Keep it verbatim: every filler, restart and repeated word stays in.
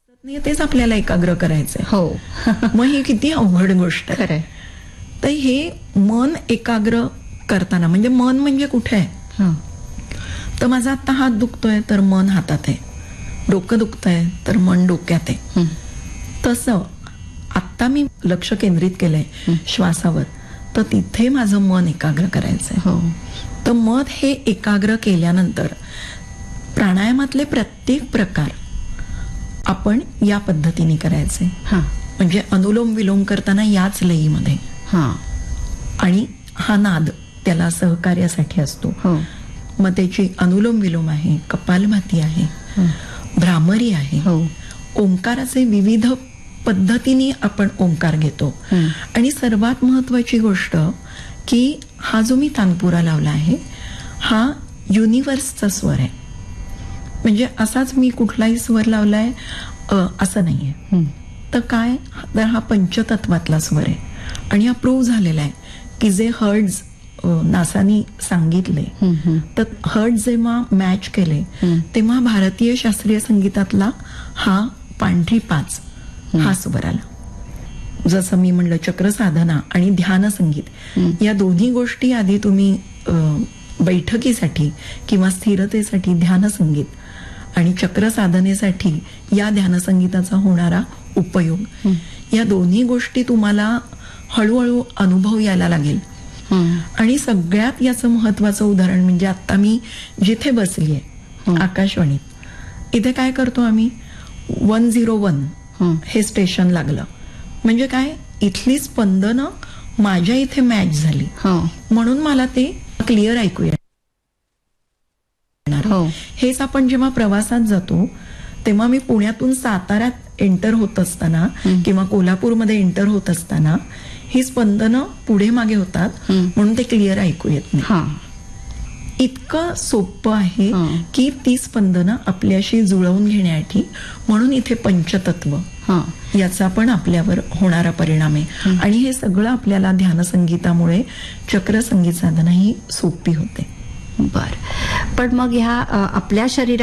तेच आपल्याला एकाग्र करायचंय. हो. मग ही किती अवघड गोष्ट आहे. खरंय. तर हे मन एकाग्र करताना म्हणजे मन म्हणजे कुठे आहे, हं. तर माझा आता हात दुखतोय तर मन हातात आहे, डोकं दुखतंय तर मन डोक्यात आहे. हं. तसं आत्ता मी लक्ष केंद्रित केलंय श्वासावर, तर तिथे माझं मन एकाग्र करायचंय. हो. तर मन हे एकाग्र केल्यानंतर प्राणायामातले प्रत्येक प्रकार आपण या पद्धतीने करायचे. हां. म्हणजे अनुलोम विलोम करताना याच लयीमध्ये. हां. आणि हा नाद त्याला सहकार्यासाठी असतो. हो. मग त्याची अनुलोम विलोम आहे, कपालभाती आहे, भ्रामरी आहे. हो. ओंकाराचे विविध पद्धतीने आपण ओंकार घेतो. हं. आणि सर्वात महत्वाची गोष्ट की हा जो मी तानपुरा लावला आहे हा युनिव्हर्सचा स्वर आहे. म्हणजे असाच मी कुठलाही स्वर लावलाय अ, असं नाहीये. हं. तर काय, तर हा पंचतत्वातला स्वर आहे आणि हा प्रूव्ह झालेला आहे की जे हर्ट्ज नासानी सांगितले, हं, हं. तर हर्ट्ज जेव्हा मॅच केले हं. तेव्हा भारतीय शास्त्रीय संगीतातला हा पांढरी पाच हा स्वर आला. जसं मी म्हणलं चक्र साधना आणि ध्यान संगीत या दोन्ही गोष्टी आधी तुम्ही अ, बैठकीसाठी किंवा स्थिरतेसाठी ध्यान संगीत आणि चक्र साधनेसाठी या ध्यान संगीताचा होणारा उपयोग, या दोन्ही गोष्टी तुम्हाला हळूहळू अनुभव यायला लागेल. आणि सगळ्यात याचं महत्वाचं उदाहरण म्हणजे आता मी जिथे बसलीये आकाशवाणीत, इथे काय करतो आम्ही, वन झिरो वन हे स्टेशन लागलं म्हणजे काय, इथली स्पंदनं माझ्या इथे मॅच झाली म्हणून मला ते क्लिअर ऐकू येणार. हेच आपण जेव्हा प्रवासात जातो तेव्हा मी पुण्यातून साताऱ्यात एंटर होत असताना किंवा कोल्हापूरमध्ये एंटर होत असताना ही स्पंदनं पुढे मागे होतात म्हणून ते क्लिअर ऐकू येत नाही. इतकं सोपं आहे की ती स्पंदनं आपल्याशी जुळवून घेण्यासाठी, म्हणून इथे पंचतत्व याचा पण आपल्यावर होणारा परिणाम आहे. आणि हे सगळं आपल्याला ध्यान संगीतामुळे चक्र संगीत साधना ही सोपी होते. बर. पण मग ह्या आपल्या शरीरात